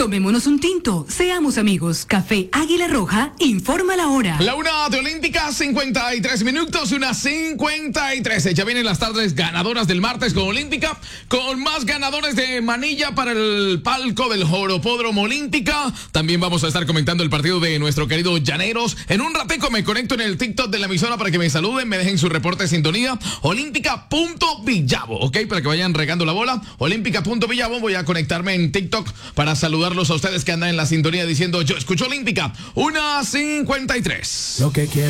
Tomémonos un tinto, seamos amigos. Café Águila Roja, informa la hora. La una de Olímpica, 53 minutos, una 53. Ya vienen las tardes ganadoras del martes con Olímpica, con más ganadores de manilla para el palco del Joropódromo Olímpica. También vamos a estar comentando el partido de nuestro querido Llaneros. En un rateco me conecto en el TikTok de la emisora para que me saluden, me dejen su reporte de sintonía. Olímpica.villavo, ¿ok? Para que vayan regando la bola. Olímpica.villavo. Voy a conectarme en TikTok para saludarlos a ustedes que andan en la sintonía diciendo yo escucho Olímpica. Una 53. Lo que quiero.